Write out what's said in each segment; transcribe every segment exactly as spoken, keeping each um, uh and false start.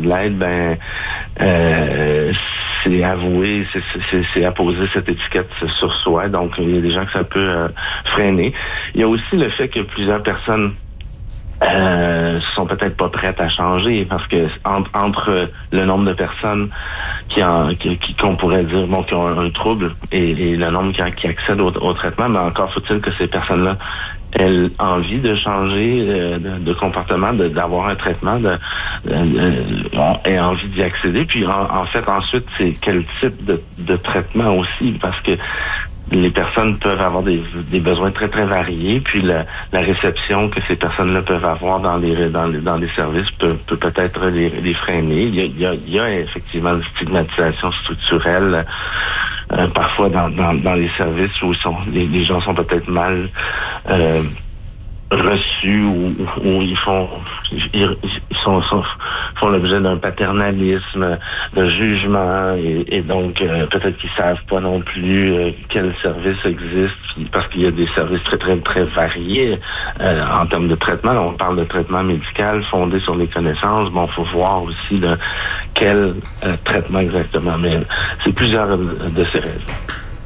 de l'aide, ben euh, c'est avouer, c'est, c'est, c'est apposer cette étiquette sur soi. Donc, il y a des gens que ça peut euh, freiner. Il y a aussi le fait que plusieurs personnes Euh, sont peut-être pas prêtes à changer parce que entre, entre le nombre de personnes qui, en, qui, qui qu'on pourrait dire bon qui ont un, un trouble et, et le nombre qui, qui accèdent au, au traitement, mais encore faut-il que ces personnes-là aient envie de changer euh, de, de comportement, de, d'avoir un traitement, de, de, de aient envie d'y accéder. Puis en, en fait ensuite c'est quel type de, de traitement aussi, parce que les personnes peuvent avoir des, des besoins très, très variés, puis la, la réception que ces personnes-là peuvent avoir dans les dans les, dans les services peut, peut peut-être les, les freiner. Il y, a, il, y a, il y a effectivement une stigmatisation structurelle euh, parfois dans, dans, dans les services où ils sont, les, les gens sont peut-être mal euh, reçus ou, ou ils font ils, ils sont, sont font l'objet d'un paternalisme, d'un jugement et, et donc euh, peut-être qu'ils savent pas non plus euh, quel service existe parce qu'il y a des services très très très variés euh, en termes de traitement. Là, on parle de traitement médical fondé sur les connaissances. Bon, faut voir aussi de quel euh, traitement exactement, mais c'est plusieurs de ces raisons.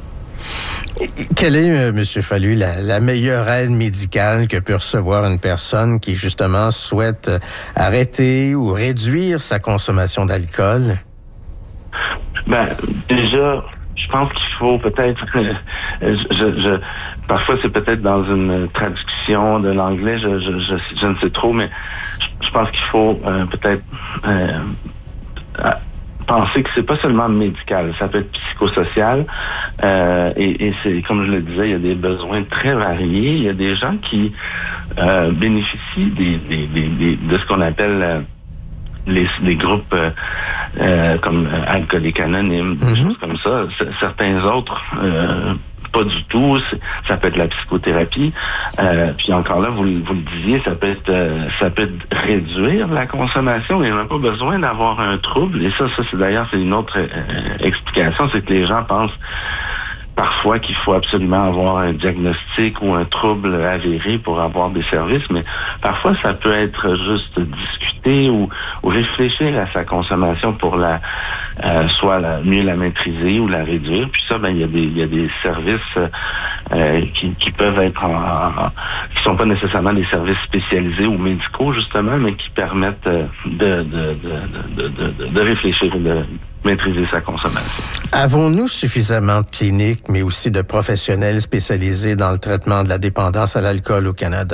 Quelle est, euh, M. Fallu, la, la meilleure aide médicale que peut recevoir une personne qui, justement, souhaite arrêter ou réduire sa consommation d'alcool? Ben, déjà, je pense qu'il faut peut-être... Euh, je, je, parfois, c'est peut-être dans une traduction de l'anglais, je, je, je, je ne sais trop, mais je, je pense qu'il faut euh, peut-être... Euh, penser que c'est pas seulement médical, ça peut être psychosocial euh, et, et c'est comme je le disais, il y a des besoins très variés. Il y a des gens qui euh, bénéficient des, des, des, des, de ce qu'on appelle euh, les, les groupes euh, euh, comme euh, Alcooliques Anonymes, mm-hmm. des choses comme ça. C- certains autres euh, pas du tout. C'est, ça peut être la psychothérapie. Euh, puis encore là, vous, vous le disiez, ça peut être euh, ça peut être réduire la consommation. Il n'y a pas besoin d'avoir un trouble. Et ça, ça c'est d'ailleurs c'est une autre euh, explication, c'est que les gens pensent parfois qu'il faut absolument avoir un diagnostic ou un trouble avéré pour avoir des services, mais parfois ça peut être juste discuter ou, ou réfléchir à sa consommation pour la euh, soit la, mieux la maîtriser ou la réduire. Puis ça, ben il y a des il y a des services euh, qui, qui peuvent être en, en, qui sont pas nécessairement des services spécialisés ou médicaux justement, mais qui permettent de de de de de, de, de réfléchir et de maîtriser sa consommation. Avons-nous suffisamment de cliniques, mais aussi de professionnels spécialisés dans le traitement de la dépendance à l'alcool au Canada?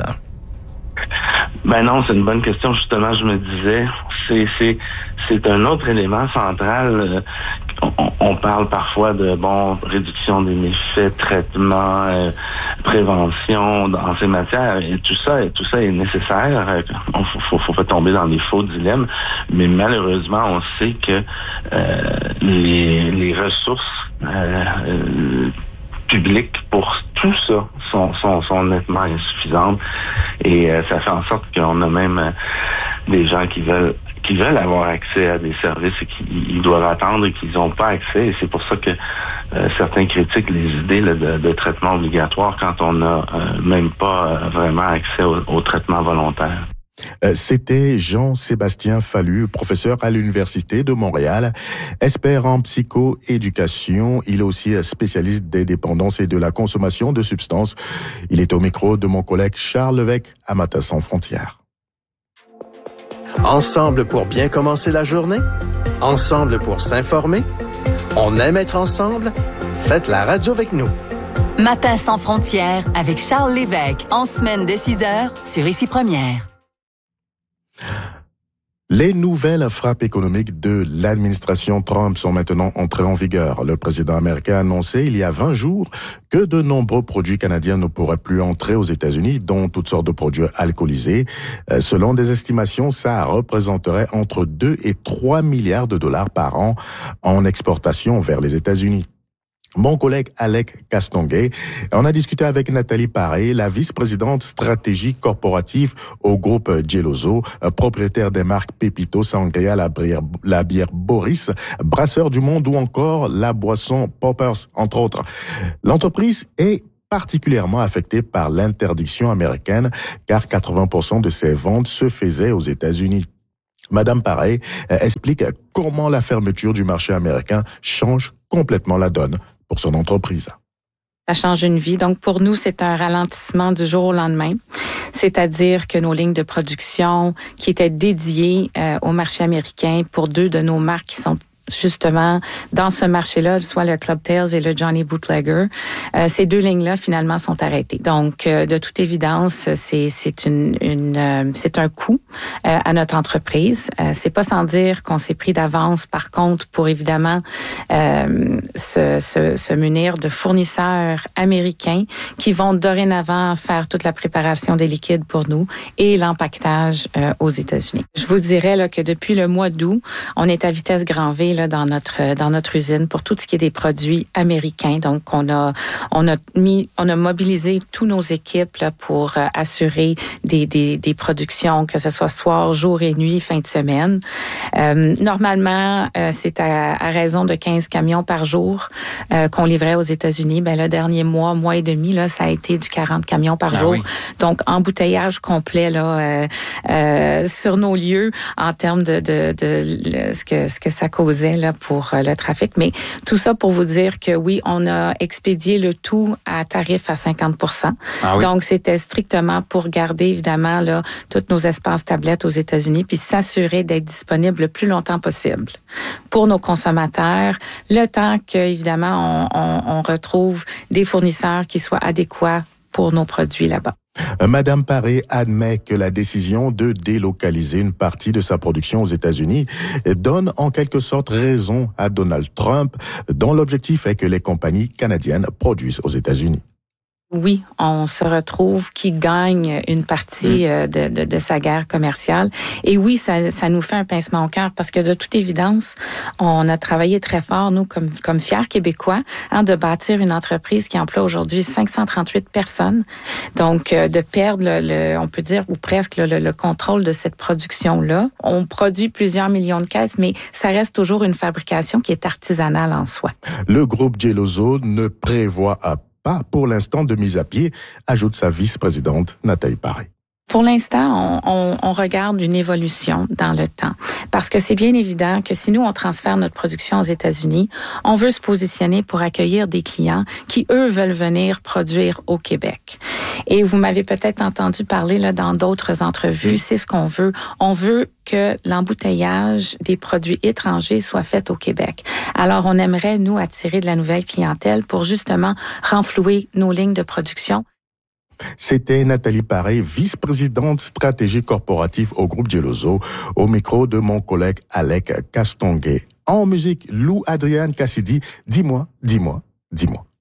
Ben non, c'est une bonne question. Justement, je me disais, c'est c'est c'est un autre élément central. On, on parle parfois de bon réduction des méfaits, traitement, euh, prévention dans ces matières, et tout ça, et tout ça est nécessaire. On faut, faut, faut pas tomber dans des faux dilemmes, mais malheureusement, on sait que euh, les les ressources euh, euh, publiques pour tout ça sont, sont, sont nettement insuffisantes et euh, ça fait en sorte qu'on a même euh, des gens qui veulent qui veulent avoir accès à des services et qui ils doivent attendre et qu'ils n'ont pas accès, et c'est pour ça que euh, certains critiquent les idées là, de, de traitement obligatoire quand on n'a euh, même pas euh, vraiment accès au, au traitement volontaire. C'était Jean-Sébastien Fallu, professeur à l'Université de Montréal, expert en psychoéducation. Il est aussi spécialiste des dépendances et de la consommation de substances. Il est au micro de mon collègue Charles Lévesque à Matin sans frontières. Ensemble pour bien commencer la journée? Ensemble pour s'informer? On aime être ensemble? Faites la radio avec nous. Matin sans frontières avec Charles Lévesque, en semaine de six heures sur Ici Première. Les nouvelles frappes économiques de l'administration Trump sont maintenant entrées en vigueur. Le président américain a annoncé il y a vingt jours que de nombreux produits canadiens ne pourraient plus entrer aux États-Unis, dont toutes sortes de produits alcoolisés. Selon des estimations, ça représenterait entre deux et trois milliards de dollars par an en exportation vers les États-Unis. Mon collègue Alec Castonguay, on a discuté avec Nathalie Paré, la vice-présidente stratégie corporative au groupe Geloso, propriétaire des marques Pépito, Sangria, la bière, la bière Boris, Brasseur du Monde ou encore la boisson Poppers, entre autres. L'entreprise est particulièrement affectée par l'interdiction américaine, car quatre-vingts pour cent de ses ventes se faisaient aux États-Unis. Madame Paré explique comment la fermeture du marché américain change complètement la donne pour son entreprise. Ça change une vie. Donc, pour nous, c'est un ralentissement du jour au lendemain. C'est-à-dire que nos lignes de production qui étaient dédiées euh, au marché américain pour deux de nos marques qui sont justement dans ce marché-là, soit le Club Tales et le Johnny Bootlegger, euh, ces deux lignes-là finalement sont arrêtées. Donc, euh, de toute évidence, c'est c'est une, une euh, c'est un coût euh, à notre entreprise. Euh, c'est pas sans dire qu'on s'est pris d'avance, par contre, pour évidemment euh, se, se, se munir de fournisseurs américains qui vont dorénavant faire toute la préparation des liquides pour nous et l'empaquetage euh, aux États-Unis. Je vous dirais là que depuis le mois d'août, on est à vitesse grand V là, dans notre dans notre usine pour tout ce qui est des produits américains. Donc on a on a mis on a mobilisé tous nos équipes là, pour euh, assurer des, des des productions, que ce soit soir, jour et nuit, fin de semaine. Euh, normalement, euh, c'est à, à raison de quinze camions par jour euh, qu'on livrait aux États-Unis. Ben le dernier mois, mois et demi là, ça a été du quarante camions par ah jour. Oui. Donc embouteillage complet là euh, euh, sur nos lieux en termes de de, de, de ce que ce que ça causait là pour le trafic. Mais tout ça pour vous dire que oui, on a expédié le tout à tarif à cinquante pour cent. Ah oui. Donc, c'était strictement pour garder, évidemment, là, tous nos espaces tablettes aux États-Unis puis s'assurer d'être disponible le plus longtemps possible pour nos consommateurs, le temps que, évidemment, on, on, on retrouve des fournisseurs qui soient adéquats pour nos produits là-bas. Madame Paré admet que la décision de délocaliser une partie de sa production aux États-Unis donne en quelque sorte raison à Donald Trump, dont l'objectif est que les compagnies canadiennes produisent aux États-Unis. Oui, on se retrouve qui gagne une partie euh, de, de, de sa guerre commerciale. Et oui, ça, ça nous fait un pincement au cœur parce que de toute évidence, on a travaillé très fort, nous, comme, comme fiers Québécois, hein, de bâtir une entreprise qui emploie aujourd'hui cinq cent trente-huit personnes. Donc, euh, de perdre, le, le, on peut dire, ou presque le, le contrôle de cette production-là. On produit plusieurs millions de caisses, mais ça reste toujours une fabrication qui est artisanale en soi. Le groupe Geloso ne prévoit à pas pour l'instant de mise à pied, ajoute sa vice-présidente Nathalie Paré. Pour l'instant, on, on, on regarde une évolution dans le temps. Parce que c'est bien évident que si nous, on transfère notre production aux États-Unis, on veut se positionner pour accueillir des clients qui, eux, veulent venir produire au Québec. Et vous m'avez peut-être entendu parler là dans d'autres entrevues, c'est ce qu'on veut. On veut que l'embouteillage des produits étrangers soit fait au Québec. Alors, on aimerait, nous, attirer de la nouvelle clientèle pour justement renflouer nos lignes de production. C'était Nathalie Paré, vice-présidente stratégie corporative au groupe Geloso, au micro de mon collègue Alec Castonguay. En musique, Lou Adrian Cassidy, dis-moi, dis-moi, dis-moi.